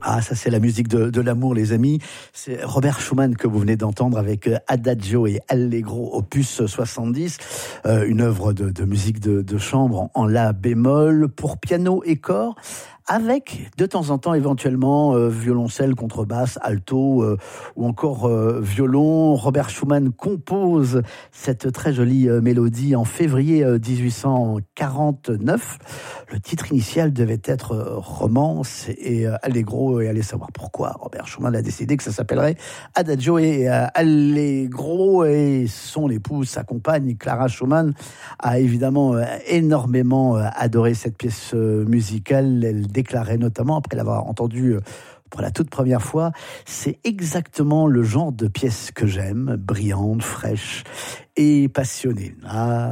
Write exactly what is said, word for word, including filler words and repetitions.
Ah, ça c'est la musique de, de l'amour, les amis. C'est Robert Schumann que vous venez d'entendre avec Adagio et Allegro, opus soixante-dix, euh, une œuvre de, de musique de, de chambre en, en la bémol pour piano et corps, avec de temps en temps éventuellement euh, violoncelle, contrebasse, alto euh, ou encore euh, violon. Robert Schumann compose cette très jolie euh, mélodie en février euh, dix-huit cent quarante-neuf. Le titre initial devait être euh, Romance et euh, Allegro, et allez savoir pourquoi Robert Schumann a décidé que ça s'appellerait Adagio et euh, Allegro. Et son épouse, sa compagne Clara Schumann, a évidemment euh, énormément euh, adoré cette pièce euh, musicale. Elle déclarait notamment, après l'avoir entendue pour la toute première fois, c'est exactement le genre de pièce que j'aime, brillante, fraîche et passionnée. Ah,